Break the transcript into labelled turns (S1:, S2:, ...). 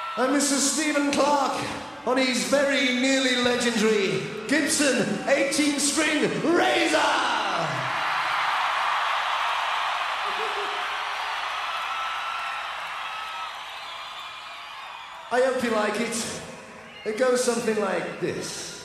S1: And Mr. Stephen Clark on his very nearly legendary Gibson 18-string Razor. I hope you like it. It goes something like this.